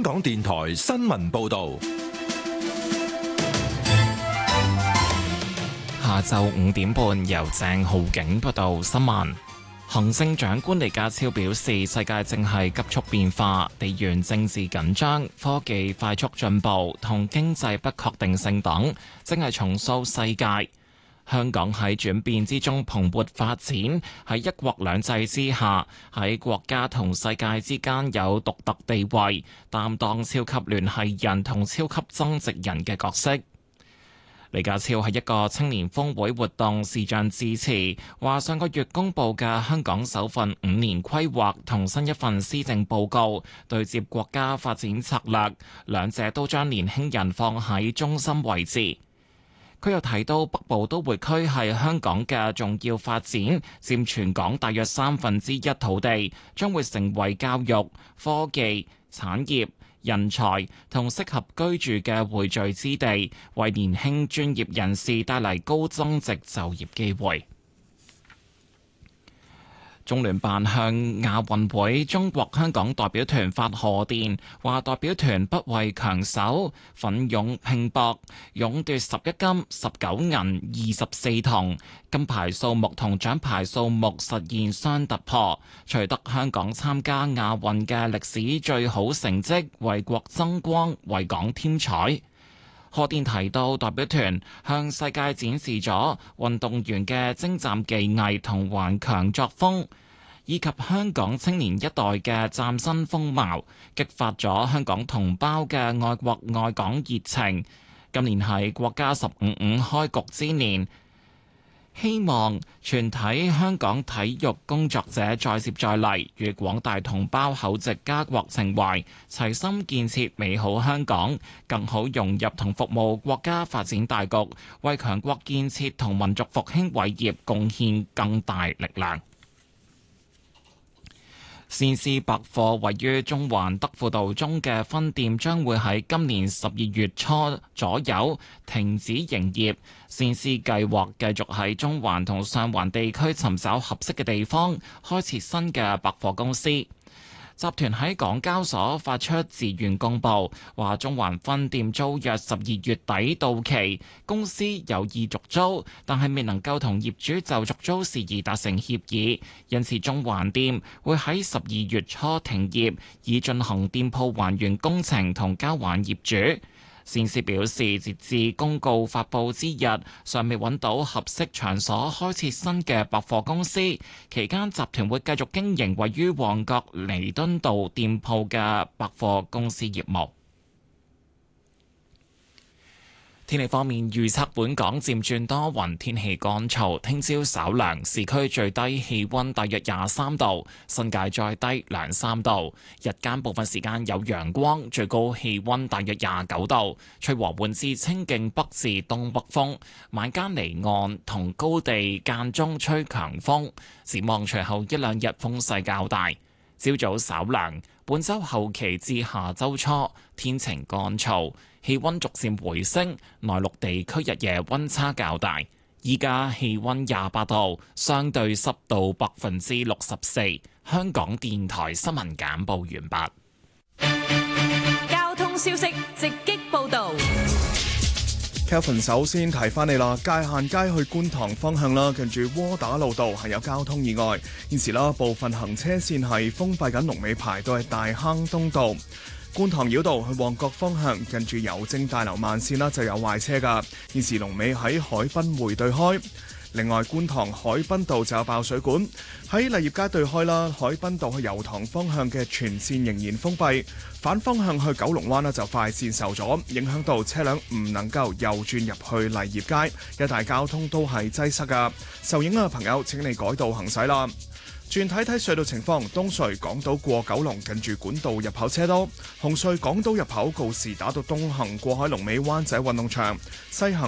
港電台新聞報道。 下晝5點半，由鄭浩景報道新聞。行政長官李家超表示，世界正係急速變化，地緣政治緊張、科技快速進步同經濟不確定性等，正係重塑世界。香港喺轉變之中蓬勃發展，喺一國兩制之下，喺國家同世界之間有獨特地位，擔當超級聯繫人同超級增值人嘅角色。李家超喺一個青年峰會活動視像致辭，話上個月公布嘅香港首份5年規劃同新一份施政報告對接國家發展策略，兩者都將年輕人放喺中心位置。佢又提到北部都會區係香港嘅重要發展，佔全港大約1/3土地，將會成為教育、科技、產業、人才同適合居住嘅匯聚之地，為年輕專業人士帶嚟高增值就業機會。中聯辦向亞運會中國香港代表團發賀電，話代表團不畏強手，奮勇拼搏，勇奪11金、19銀、24銅，金牌數目同獎牌數目實現雙突破，取得香港參加亞運嘅歷史最好成績，為國爭光，為港添彩。賀電提到，代表團向世界展示咗運動員嘅精湛技藝同頑強作風，以及香港青年一代嘅嶄新風貌，激發咗香港同胞嘅愛國愛港熱情。今年係國家15/5開局之年，希望全體香港體育工作者再接再厲，與廣大同胞厚植家國情懷，齊心建設美好香港，更好融入同服務國家發展大局，為強國建設同民族復興偉業貢獻更大力量。先施百貨位於中環德輔道中嘅分店將會喺今年12月初左右停止營業。先施計劃繼續喺中環同上環地區尋找合適嘅地方開設新嘅百貨公司。集團喺港交所發出自願公佈，話中環分店租約12月底到期，公司有意續租，但係未能夠同業主就續租事宜達成協議，因此中環店會喺12月初停業，以進行店鋪還原工程同交還業主。先施表示，截至公告發佈之日，尚未揾到合適場所開設新嘅百貨公司。期間，集團會繼續經營位於旺角彌敦道店鋪嘅百貨公司業務。天氣方面預測，本港漸轉多雲，天氣乾燥。聽朝稍涼，市區最低氣溫大約23度，新界再低2-3度。日間部分時間有陽光，最高氣溫大約29度，吹和緩至清勁北至東北風。晚間離岸同高地間中吹強風。展望隨後一兩日風勢較大，朝早稍涼。本週後期至下週初天晴乾燥。氣溫逐漸回升，內陸地區日夜溫差較大。依家氣溫28度，相對濕度64%。香港電台新聞簡報完畢。交通消息直擊報道。 Kelvin 首先提翻你啦，界限街去觀塘方向啦，近住窩打老道係有交通意外，現時啦部分行車線係封閉緊，龍尾排到係大坑東道。觀塘繞道去旺角方向，近住郵政大樓慢線啦，就有壞車㗎。現時龍尾喺海濱匯對開。另外，觀塘海濱道就有爆水管，喺勵業街對開啦。海濱道去油塘方向嘅全線仍然封閉，反方向去九龍灣啦就快線受阻，影響到車輛唔能夠右轉入去勵業街，一帶交通都係擠塞㗎。受影響嘅朋友請你改道行駛啦。轉睇睇隧道情況，東隧港島過九龍近住管道入口車多，紅隧港島入口告士打道東行過海龍尾灣仔運動場，西行